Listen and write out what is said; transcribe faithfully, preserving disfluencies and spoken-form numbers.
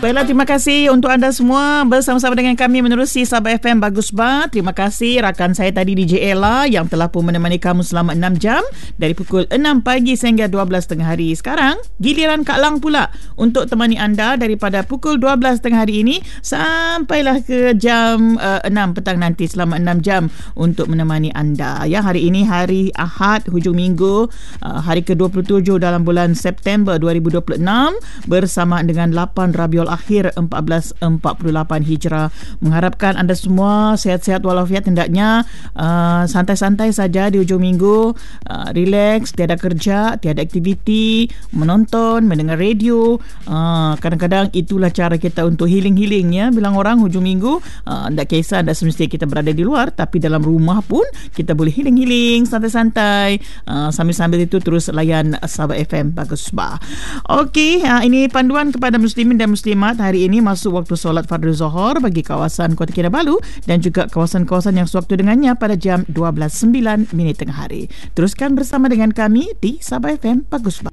Baiklah, terima kasih untuk anda semua bersama-sama dengan kami menerusi Sabah F M Bagus Bar. Terima kasih rakan saya tadi D J Ella yang telah pun menemani kamu selama enam jam dari pukul enam pagi sehingga dua belas tengah hari. Sekarang giliran Kak Lang pula untuk temani anda daripada pukul dua belas tengah hari ini sampailah ke jam uh, enam petang nanti, selama enam jam untuk menemani anda. Ya, hari ini hari Ahad hujung minggu, uh, hari ke dua puluh tujuh dalam bulan September dua ribu dua puluh enam bersamaan dengan lapan Rabiul Akhir empat belas empat puluh lapan Hijrah. Mengharapkan anda semua sihat-sihat walafiat, hendaknya uh, santai-santai saja di hujung minggu, uh, relax, tiada kerja, tiada aktiviti, menonton, mendengar radio. Uh, kadang-kadang itulah cara kita untuk healing-healing, ya. Bilang orang hujung minggu, uh, tak kisah, tak semestinya kita berada di luar, tapi dalam rumah pun kita boleh healing-healing, santai-santai. Uh, sambil-sambil itu terus layan Sabah F M Bagus Bar. Okey, uh, ini panduan kepada muslimin dan muslimat. Hari ini masuk waktu solat Fardhu Zuhur bagi kawasan Kota Kinabalu dan juga kawasan-kawasan yang sewaktu dengannya pada jam dua belas sembilan minit tengah hari. Teruskan bersama dengan kami di Sabah F M Bagus Bar.